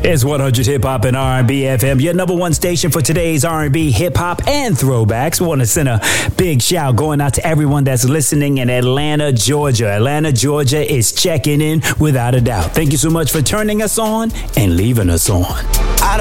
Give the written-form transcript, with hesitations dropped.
It's 100 Hip Hop and R&B FM, your number one station for today's R&B, hip hop, and throwbacks. We want to send a big shout going out to everyone that's listening in Atlanta, Georgia. Atlanta, Georgia is checking in without a doubt. Thank you so much for turning us on and leaving us on. I